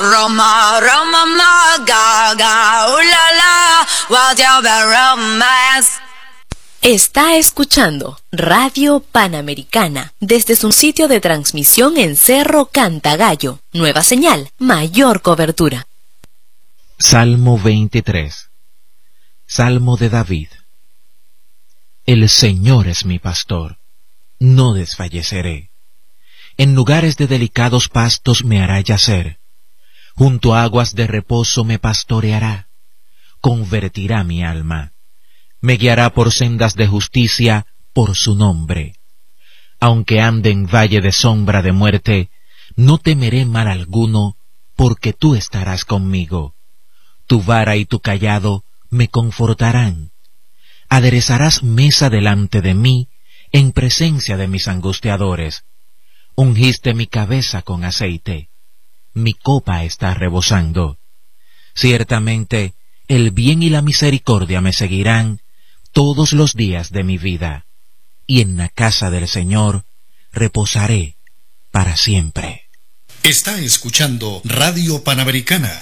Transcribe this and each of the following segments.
Roma, Roma, ma, ga, la, la, while you're romance. Está escuchando Radio Panamericana desde su sitio de transmisión en Cerro Cantagallo. Nueva señal, mayor cobertura. Salmo 23. Salmo de David. El Señor es mi pastor, no desfalleceré. En lugares de delicados pastos me hará yacer. Junto a aguas de reposo me pastoreará. Convertirá mi alma. Me guiará por sendas de justicia por su nombre. Aunque ande en valle de sombra de muerte, no temeré mal alguno, porque tú estarás conmigo. Tu vara y tu cayado me confortarán. Aderezarás mesa delante de mí, en presencia de mis angustiadores. Ungiste mi cabeza con aceite. Mi copa está rebosando. Ciertamente, el bien y la misericordia me seguirán todos los días de mi vida, y en la casa del Señor reposaré para siempre. Está escuchando Radio Panamericana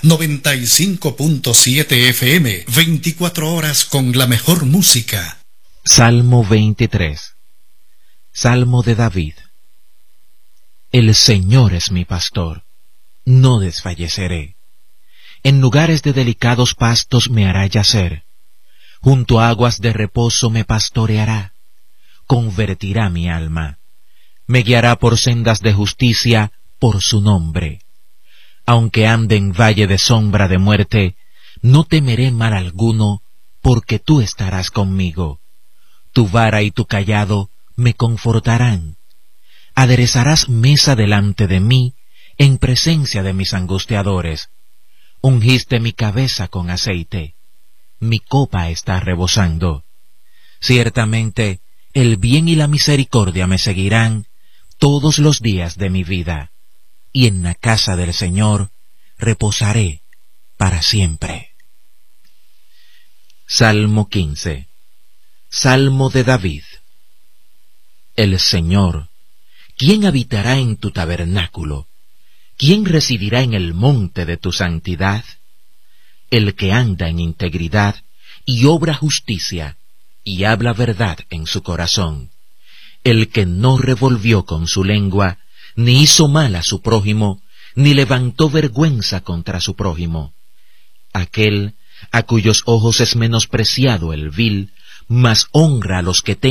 95.7 FM, 24 horas con la mejor música. Salmo 23. Salmo de David. El Señor es mi pastor, no desfalleceré. En lugares de delicados pastos me hará yacer. Junto a aguas de reposo me pastoreará. Convertirá mi alma. Me guiará por sendas de justicia por su nombre. Aunque ande en valle de sombra de muerte, no temeré mal alguno, porque tú estarás conmigo. Tu vara y tu cayado me confortarán. Aderezarás mesa delante de mí, en presencia de mis angustiadores. Ungiste mi cabeza con aceite. Mi copa está rebosando. Ciertamente, el bien y la misericordia me seguirán todos los días de mi vida, y en la casa del Señor reposaré para siempre. Salmo 15. Salmo de David. El Señor, ¿quién habitará en tu tabernáculo? ¿Quién residirá en el monte de tu santidad? El que anda en integridad y obra justicia, y habla verdad en su corazón. El que no revolvió con su lengua, ni hizo mal a su prójimo, ni levantó vergüenza contra su prójimo. Aquel a cuyos ojos es menospreciado el vil, mas honra a los que temen